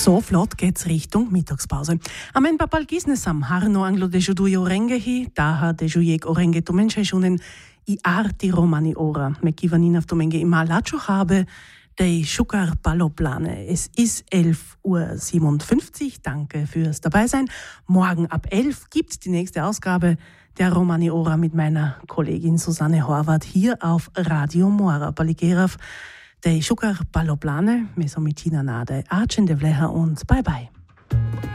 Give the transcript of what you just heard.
So flott geht's Richtung Mittagspause. Amen papal kisnesam harno anglo de judujo orengehi, daha de jujek orenge tumenche schunen I arti romani ora. Me kivanin auf tumenge ima lacho habe, de Schukar Balloplane. Es ist 11:57 Uhr. Danke fürs Dabeisein. Morgen ab 11 gibt's die nächste Ausgabe der Romani Ora mit meiner Kollegin Susanne Horvath hier auf Radio Mora. Paligerav, de Schukar Balloplane, mesomitina nade, arcende vleha und bye bye.